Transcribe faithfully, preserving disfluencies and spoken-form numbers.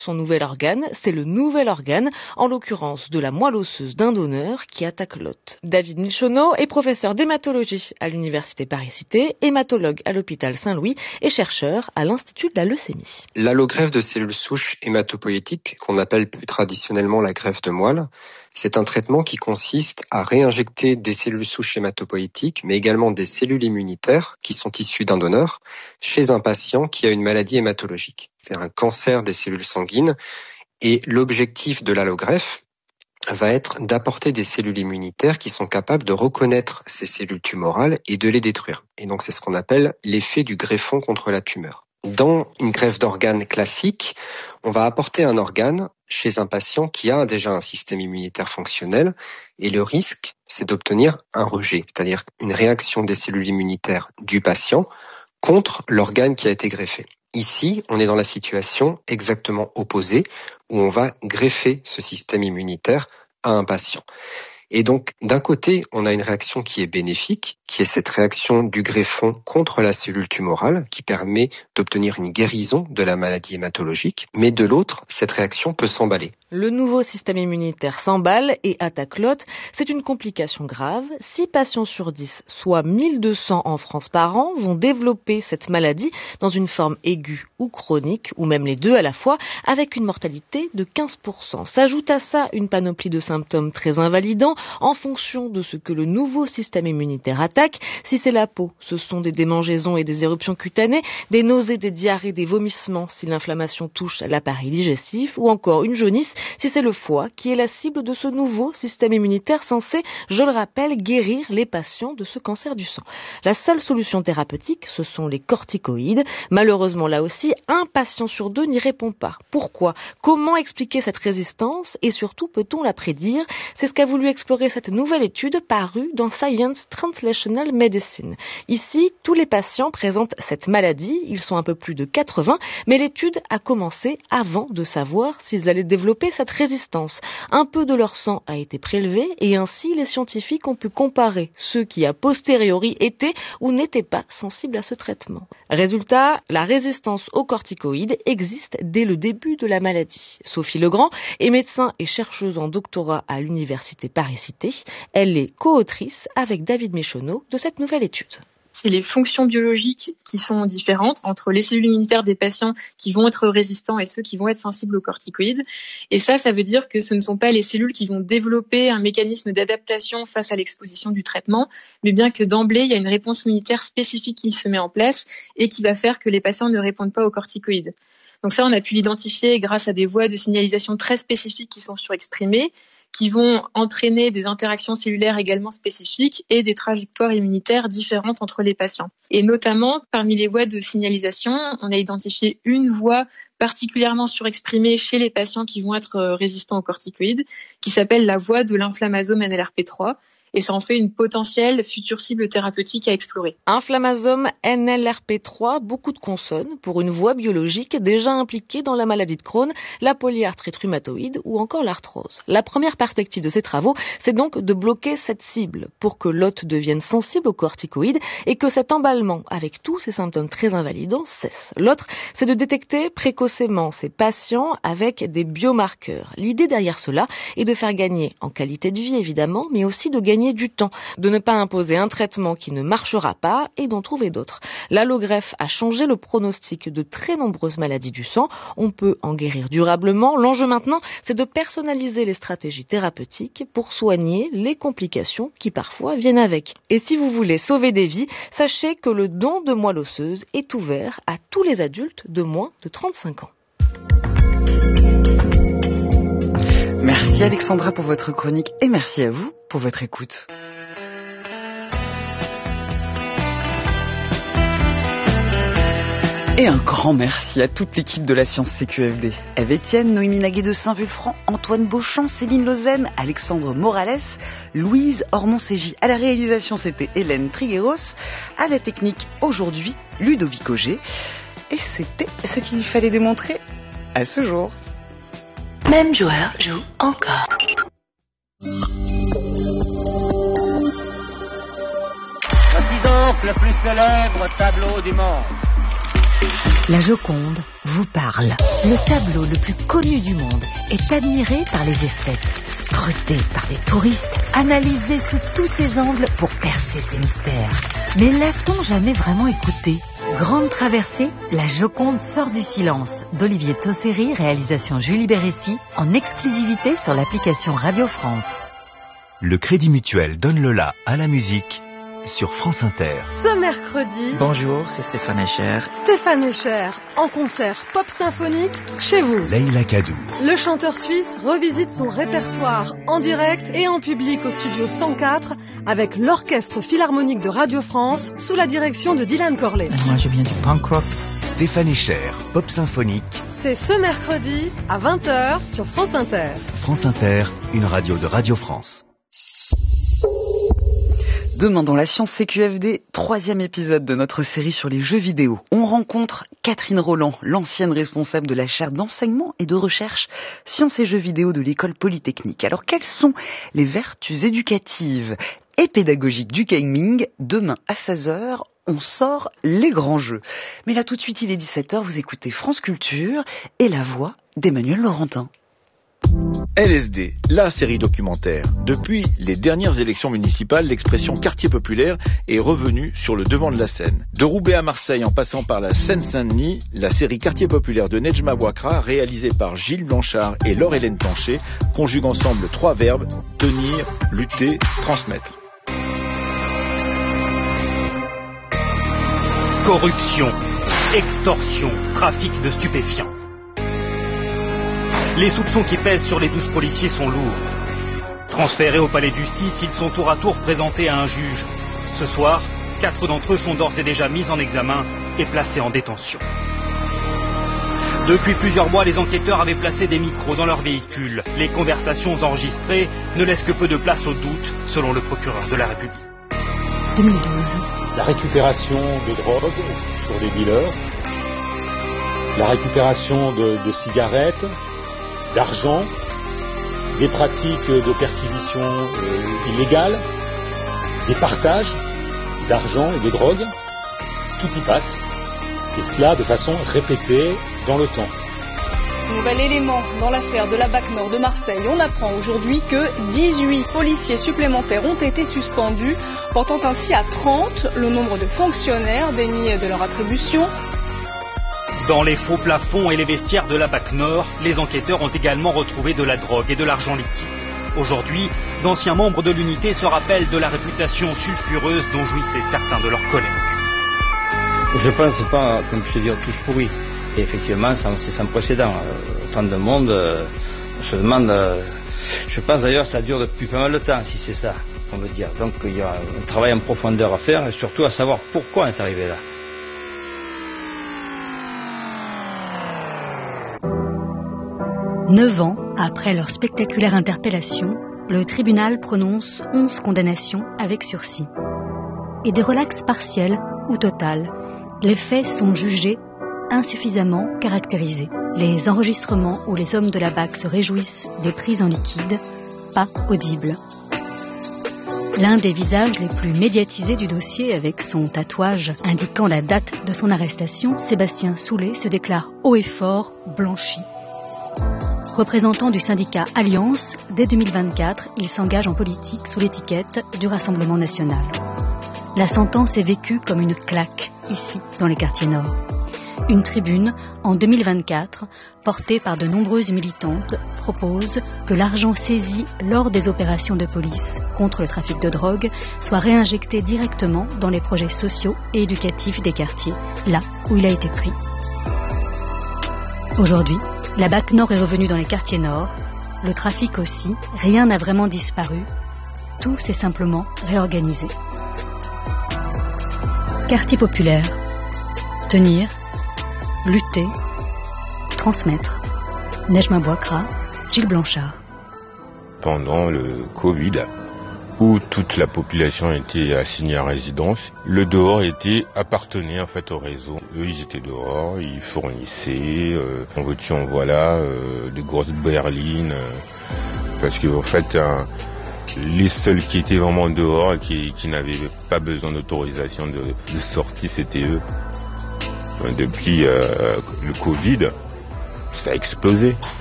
Son nouvel organe, c'est le nouvel organe, en l'occurrence de la moelle osseuse d'un donneur qui attaque l'hôte. David Michonneau est professeur d'hématologie à l'université Paris-Cité, hématologue à l'hôpital Saint-Louis et chercheur à l'Institut de la leucémie. L'allogreffe de cellules souches hématopoïétiques, qu'on appelle plus traditionnellement la greffe de moelle, c'est un traitement qui consiste à réinjecter des cellules souches hématopoïétiques, mais également des cellules immunitaires qui sont issues d'un donneur, chez un patient qui a une maladie hématologique, c'est-à-dire un cancer des cellules sanguines. Et l'objectif de l'allogreffe va être d'apporter des cellules immunitaires qui sont capables de reconnaître ces cellules tumorales et de les détruire. Et donc c'est ce qu'on appelle l'effet du greffon contre la tumeur. Dans une greffe d'organes classique, on va apporter un organe chez un patient qui a déjà un système immunitaire fonctionnel et le risque, c'est d'obtenir un rejet, c'est-à-dire une réaction des cellules immunitaires du patient contre l'organe qui a été greffé. Ici, on est dans la situation exactement opposée où on va greffer ce système immunitaire à un patient. Et donc, d'un côté, on a une réaction qui est bénéfique, qui est cette réaction du greffon contre la cellule tumorale, qui permet d'obtenir une guérison de la maladie hématologique. Mais de l'autre, cette réaction peut s'emballer. Le nouveau système immunitaire s'emballe et attaque l'hôte. C'est une complication grave. six patients sur dix, soit mille deux cents en France par an, vont développer cette maladie dans une forme aiguë ou chronique, ou même les deux à la fois, avec une mortalité de quinze pour cent. S'ajoute à ça une panoplie de symptômes très invalidants, en fonction de ce que le nouveau système immunitaire attaque. Si c'est la peau, ce sont des démangeaisons et des éruptions cutanées, des nausées, des diarrhées, des vomissements si l'inflammation touche l'appareil digestif, ou encore une jaunisse si c'est le foie qui est la cible de ce nouveau système immunitaire censé, je le rappelle, guérir les patients de ce cancer du sang. La seule solution thérapeutique, ce sont les corticoïdes. Malheureusement, là aussi, un patient sur deux n'y répond pas. Pourquoi ? Comment expliquer cette résistance et surtout, peut-on la prédire ? C'est ce qu'a voulu explorer cette nouvelle étude parue dans Science Translational Medicine. Ici, tous les patients présentent cette maladie, ils sont un peu plus de quatre-vingts, mais l'étude a commencé avant de savoir s'ils allaient développer cette résistance. Un peu de leur sang a été prélevé et ainsi les scientifiques ont pu comparer ceux qui a posteriori étaient ou n'étaient pas sensibles à ce traitement. Résultat, la résistance aux corticoïdes existe dès le début de la maladie. Sophie Legrand est médecin et chercheuse en doctorat à l'université Paris-Cité. Elle est co-autrice avec David Michonneau de cette nouvelle étude. C'est les fonctions biologiques qui sont différentes entre les cellules immunitaires des patients qui vont être résistants et ceux qui vont être sensibles aux corticoïdes. Et ça, ça veut dire que ce ne sont pas les cellules qui vont développer un mécanisme d'adaptation face à l'exposition du traitement, mais bien que d'emblée, il y a une réponse immunitaire spécifique qui se met en place et qui va faire que les patients ne répondent pas aux corticoïdes. Donc ça, on a pu l'identifier grâce à des voies de signalisation très spécifiques qui sont surexprimées, qui vont entraîner des interactions cellulaires également spécifiques et des trajectoires immunitaires différentes entre les patients. Et notamment, parmi les voies de signalisation, on a identifié une voie particulièrement surexprimée chez les patients qui vont être résistants aux corticoïdes, qui s'appelle la voie de l'inflammasome N L R P trois. Et ça en fait une potentielle future cible thérapeutique à explorer. Inflammasome N L R P trois, beaucoup de consonnes pour une voie biologique déjà impliquée dans la maladie de Crohn, la polyarthrite rhumatoïde ou encore l'arthrose. La première perspective de ces travaux, c'est donc de bloquer cette cible pour que l'hôte devienne sensible aux corticoïdes et que cet emballement avec tous ces symptômes très invalidants cesse. L'autre, c'est de détecter précocement ces patients avec des biomarqueurs. L'idée derrière cela est de faire gagner en qualité de vie évidemment, mais aussi de gagner du temps, de ne pas imposer un traitement qui ne marchera pas et d'en trouver d'autres. L'allogreffe a changé le pronostic de très nombreuses maladies du sang. On peut en guérir durablement. L'enjeu maintenant, c'est de personnaliser les stratégies thérapeutiques pour soigner les complications qui parfois viennent avec. Et si vous voulez sauver des vies, sachez que le don de moelle osseuse est ouvert à tous les adultes de moins de trente-cinq ans. Merci Alexandra pour votre chronique et merci à vous pour votre écoute. Et un grand merci à toute l'équipe de la Science C Q F D. Eve Etienne, Noémie Naguet de Saint-Vulfranc, Antoine Beauchamp, Céline Lausanne, Alexandre Morales, Louise Ormond-Ségy. À la réalisation, c'était Hélène Trigueros. À la technique, aujourd'hui, Ludovic Auger. Et c'était ce qu'il fallait démontrer à ce jour. Même joueur joue encore. Voici donc le plus célèbre tableau du monde. La Joconde vous parle. Le tableau le plus connu du monde est admiré par les esthètes, scruté par les touristes, analysé sous tous ses angles pour percer ses mystères. Mais l'a-t-on jamais vraiment écouté ? Grande traversée, la Joconde sort du silence d'Olivier Tosseri, réalisation Julie Bérécy, en exclusivité sur l'application Radio France. Le Crédit Mutuel donne le la à la musique sur France Inter. Ce mercredi... Bonjour, c'est Stéphane Escher. Stéphane Escher, en concert pop symphonique chez vous. Leïla Kadou. Le chanteur suisse revisite son répertoire en direct et en public au studio cent quatre avec l'Orchestre Philharmonique de Radio France sous la direction de Dylan Corley. Moi, je viens du punk rock. Stéphane Escher, pop symphonique. C'est ce mercredi à vingt heures sur France Inter. France Inter, une radio de Radio France. Demain dans la Science C Q F D, troisième épisode de notre série sur les jeux vidéo. On rencontre Catherine Roland, l'ancienne responsable de la chaire d'enseignement et de recherche Sciences et jeux vidéo de l'école polytechnique. Alors quelles sont les vertus éducatives et pédagogiques du gaming ? Demain à seize heures, on sort les grands jeux. Mais là tout de suite il est dix-sept heures, vous écoutez France Culture et la voix d'Emmanuel Laurentin. L S D, la série documentaire. Depuis les dernières élections municipales, l'expression quartier populaire est revenue sur le devant de la scène. De Roubaix à Marseille en passant par la Seine-Saint-Denis, la série Quartier populaire de Nejma Bouakra, réalisée par Gilles Blanchard et Laure-Hélène Plancher, conjugue ensemble trois verbes: tenir, lutter, transmettre. Corruption, extorsion, trafic de stupéfiants. Les soupçons qui pèsent sur les douze policiers sont lourds. Transférés au palais de justice, ils sont tour à tour présentés à un juge. Ce soir, quatre d'entre eux sont d'ores et déjà mis en examen et placés en détention. Depuis plusieurs mois, les enquêteurs avaient placé des micros dans leurs véhicules. Les conversations enregistrées ne laissent que peu de place au doute, selon le procureur de la République. deux mille douze. La récupération de drogue sur des dealers, la récupération de, de cigarettes, d'argent, des pratiques de perquisition euh, illégales, des partages d'argent et de drogue, tout y passe, et cela de façon répétée dans le temps. Nouvel élément dans l'affaire de la B A C Nord de Marseille. On apprend aujourd'hui que dix-huit policiers supplémentaires ont été suspendus, portant ainsi à trente le nombre de fonctionnaires démis de leur attribution. Dans les faux plafonds et les vestiaires de la B A C Nord, les enquêteurs ont également retrouvé de la drogue et de l'argent liquide. Aujourd'hui, d'anciens membres de l'unité se rappellent de la réputation sulfureuse dont jouissaient certains de leurs collègues. Je pense pas, comme je te dis, tous pourris. Et effectivement, c'est sans précédent. Euh, tant de monde, euh, on se demande... Euh, je pense d'ailleurs que ça dure depuis pas mal de temps, si c'est ça, on veut dire. Donc il y a un travail en profondeur à faire, et surtout à savoir pourquoi on est arrivé là. Neuf ans après leur spectaculaire interpellation, le tribunal prononce onze condamnations avec sursis. Et des relax partiels ou totales, les faits sont jugés insuffisamment caractérisés. Les enregistrements où les hommes de la B A C se réjouissent des prises en liquide, pas audibles. L'un des visages les plus médiatisés du dossier, avec son tatouage indiquant la date de son arrestation, Sébastien Soulet, se déclare haut et fort blanchi. Représentant du syndicat Alliance, dès deux mille vingt-quatre, il s'engage en politique sous l'étiquette du Rassemblement national. La sentence est vécue comme une claque, ici, dans les quartiers nord. Une tribune, en deux mille vingt-quatre, portée par de nombreuses militantes, propose que l'argent saisi lors des opérations de police contre le trafic de drogue soit réinjecté directement dans les projets sociaux et éducatifs des quartiers, là où il a été pris. Aujourd'hui, la B A C Nord est revenue dans les quartiers nord, le trafic aussi, rien n'a vraiment disparu, tout s'est simplement réorganisé. Quartier populaire, tenir, lutter, transmettre. Nejma Bouakra, Gilles Blanchard. Pendant le Covid, où toute la population était assignée à résidence, le dehors était appartenait en fait au réseau. Eux, ils étaient dehors, ils fournissaient, euh, en veux-tu, en voilà, euh, de grosses berlines, euh, parce que en fait, un, les seuls qui étaient vraiment dehors et qui, qui n'avaient pas besoin d'autorisation de, de sortie, c'était eux. Depuis euh, le Covid, ça a explosé.